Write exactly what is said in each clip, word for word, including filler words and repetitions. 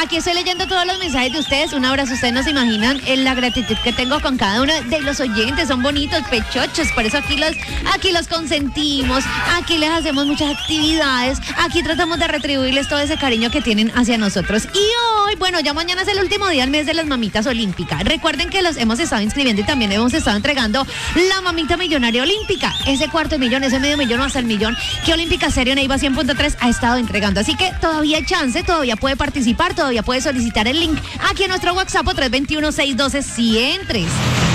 aquí estoy leyendo todos los mensajes de ustedes. Un abrazo, ustedes no se imaginan eh, la gratitud que tengo con cada uno de los oyentes. Son bonitos, pechochos, por eso aquí los, aquí los consentimos, aquí les hacemos muchas actividades, aquí tratamos de retribuirles todo ese cariño que tienen hacia nosotros. Y hoy, bueno, ya mañana es el último día del mes de las mamitas olímpicas. Recuerden que los hemos estado inscribiendo y también hemos estado entregando la mamita millonaria olímpica. Ese cuarto millón, ese medio millón o hasta el millón que Olímpica Stereo Neiva cien punto tres ha estado entregando. Así que todavía hay chance, todavía puede participar, todavía puede solicitar el link aquí en nuestro WhatsApp tres dos uno, seis uno dos, uno cero tres.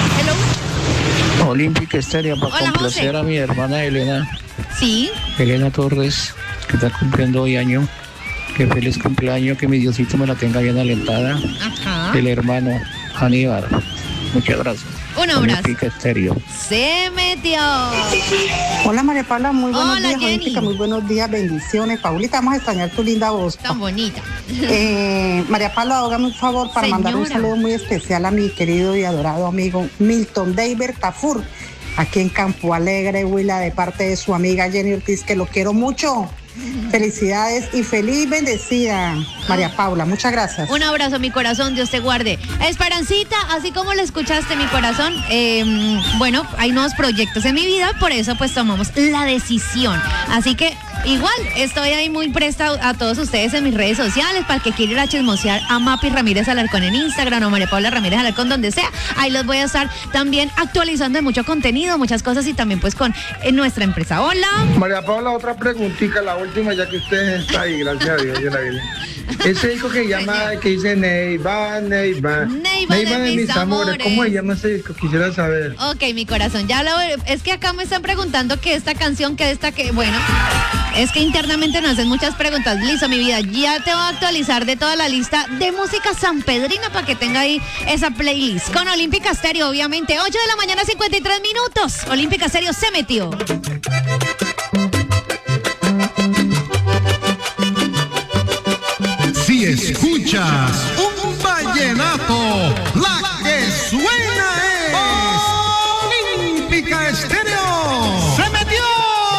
Hello. Olímpica Stereo para Hola, complacer José. a mi hermana Elena. Sí. Elena Torres, que está cumpliendo hoy año. Que feliz cumpleaños, que mi Diosito me la tenga bien alentada. Ajá. El hermano Aníbal. Muchas gracias. Un abrazo. Olímpica Stereo. Se metió. Hola María Paula, muy buenos Hola, días, Jenny. Olímpica, muy buenos días, bendiciones. Paulita, vamos a extrañar tu linda voz. Tan bonita. Eh, María Paula, hágame un favor para mandar un Señora. saludo muy especial a mi querido y adorado amigo Milton David Tafur, aquí en Campo Alegre, Huila, de parte de su amiga Jenny Ortiz, que lo quiero mucho. Felicidades y feliz bendecida, María Paula. Muchas gracias. Un abrazo, mi corazón, Dios te guarde. Esperancita, así como lo escuchaste, mi corazón, eh, bueno, hay nuevos proyectos en mi vida, por eso pues tomamos la decisión. Así que igual, estoy ahí muy presta a todos ustedes en mis redes sociales para el que quiera ir a chismosear a Mapi Ramírez Alarcón en Instagram o María Paula Ramírez Alarcón, donde sea. Ahí los voy a estar también actualizando de mucho contenido, muchas cosas y también pues con eh, nuestra empresa. Hola. María Paula, otra preguntita, la última, ya que usted está ahí, gracias a Dios, yo la vi. Ese disco que llama, que dice Neiva, Neiva, Neiva de mis amores. ¿cómo se llama ese disco? Quisiera saber. Ok, mi corazón, ya lo es que acá me están preguntando que esta canción, que esta, que bueno, es que internamente nos hacen muchas preguntas. Listo, mi vida, ya te voy a actualizar de toda la lista de música sanpedrina para que tenga ahí esa playlist. Con Olímpica Stereo, obviamente, ocho de la mañana, cincuenta y tres minutos. Olímpica Stereo se metió. Si escuchas un vallenato, la que suena es